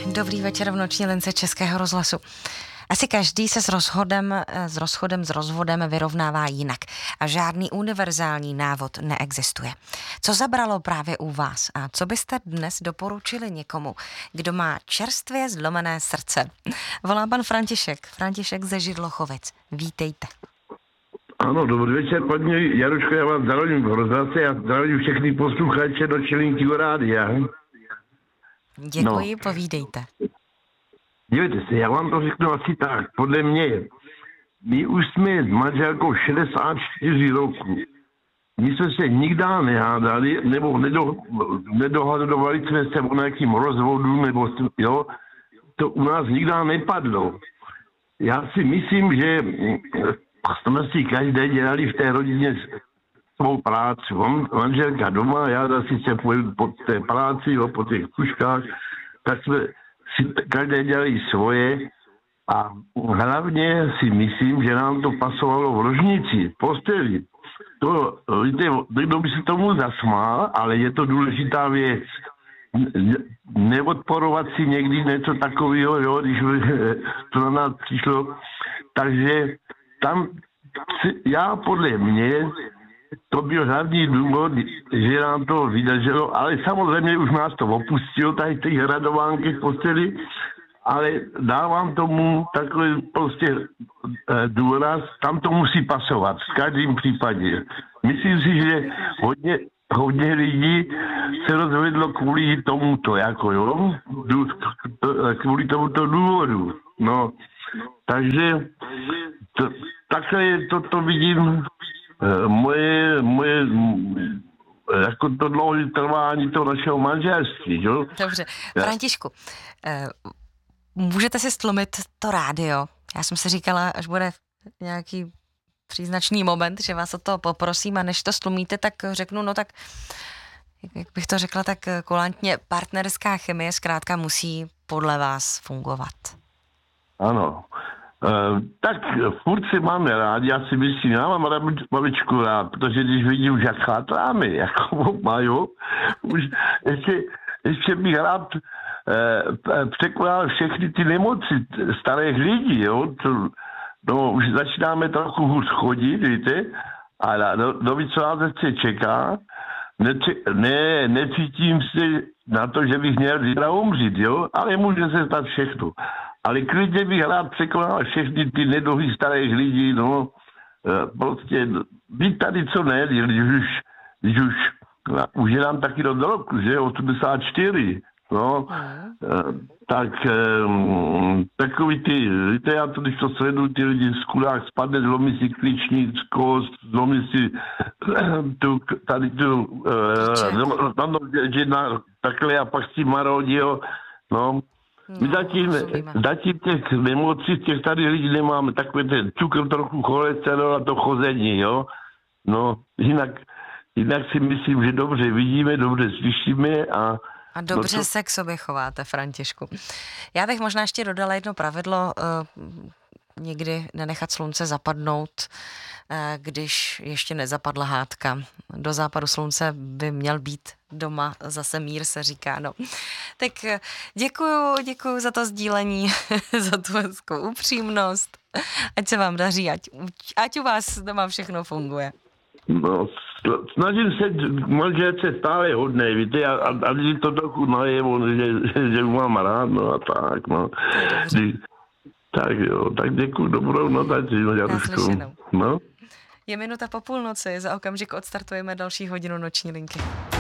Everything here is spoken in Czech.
Dobrý večer v noční lince Českého rozhlasu. Asi každý se s rozvodem vyrovnává jinak a žádný univerzální návod neexistuje. Co zabralo právě u vás a co byste dnes doporučili někomu, kdo má čerstvě zlomené srdce? Volá pan František ze Židlochovic. Vítejte. Ano, dobrý večer, paní Jaruško, já vás zdravím v rozhlase a zdravím všechny posluchače do Čilinky u rádia. Děkuji, povídejte. Dívejte se, já vám to řeknu asi tak. Podle mě, my už jsme s manželkou 64 roku. My jsme se nikdy nehádali, nebo nedohadovali jsme se o nějakým rozvodu, nebo jo, to u nás nikdy nepadlo. Já si myslím, že jsme si každý dělali v té rodině svou práci. Manželka doma, já zase se po té práci, jo, po těch kuškách, tak jsme si každý dělali svoje a hlavně si myslím, že nám to pasovalo v ložnici, v posteli. To, víte, někdo by se tomu zasmál, ale je to důležitá věc. Neodporovat si někdy něco takového, jo, když to na nás přišlo. Takže tam já podle mě to byl hlavní důvod, že nám to vydrželo, ale samozřejmě už nás to opustilo, tady ty hradovánky v posteli, ale dávám tomu takový prostě důraz, tam to musí pasovat, v každém případě. Myslím si, že hodně lidí se rozvedlo kvůli tomuto, jako jo, kvůli tomuto důvodu, no, takže takhle to vidím. Moje jako to dlouhé trvání toho našeho manželství, jo? Dobře. Františku, můžete si stlumit to rádio? Já jsem si říkala, až bude nějaký příznačný moment, že vás o to poprosím a než to stlumíte, tak řeknu, no tak, jak bych to řekla, tak kulantně partnerská chemie zkrátka musí podle vás fungovat. Ano. Tak furt si máme rádi, já si myslím, já mám babičku rád, protože když vidím, jak chátráme, jako mají, už ještě bych rád překonal všechny ty nemoci starých lidí, jo, no už začínáme trochu hůř chodit, víte, a do víc nás se čeká, necítím se na to, že bych měl zítra umřít, jo, ale může se stát všechno. Ale klidně bych rád překonal všechny ty neduhy starých lidí, no, prostě být tady co ne, když už je nám taky do roku, že, 84, no, tak takový ty, víte, já to, když to sleduju, ty lidi v skulách spadne, zlomí si klíční kost, zlomí si tam takhle a pak si marodí, jo, no. My zatím těch nemocí, těch tady lidí nemáme, takový ten cukr, trochu cholesterol a to chození, jo. No, jinak si myslím, že dobře vidíme, dobře slyšíme a dobře se k sobě chováte, Františku. Já bych možná ještě dodala jedno pravidlo, nikdy nenechat slunce zapadnout, když ještě nezapadla hádka. Do západu slunce by měl být doma zase mír, se říká. No. Tak děkuju za to sdílení, za tu hezkou upřímnost. Ať se vám daří, ať u vás doma všechno funguje. No, snažím se manželce stále hodnej, víte, a když to trochu najevo, že mám rád, no a tak, no. Tak jo, tak děkuji, dobrou noc, Jaruško. No. Je 1:05, za okamžik odstartujeme další hodinu noční linky.